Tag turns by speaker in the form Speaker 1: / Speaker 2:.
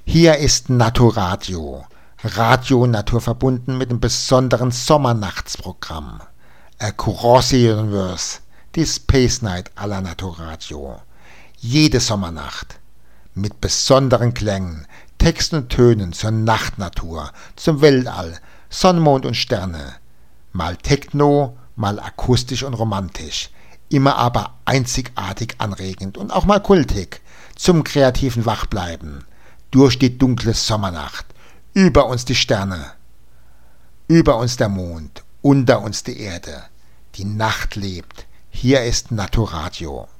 Speaker 1: Hier ist Naturadio, Radio naturverbunden mit einem besonderen Sommernachtsprogramm. Across the Universe, die Space Night aller Naturadio. Jede Sommernacht mit besonderen Klängen, Texten und Tönen zur Nachtnatur, zum Weltall, Sonne, Mond und Sterne. Mal Techno, mal akustisch und romantisch, immer aber einzigartig anregend und auch mal kultig, zum kreativen Wachbleiben. Durch die dunkle Sommernacht, über uns die Sterne, über uns der Mond, unter uns die Erde. Die Nacht lebt. Hier ist Naturadio.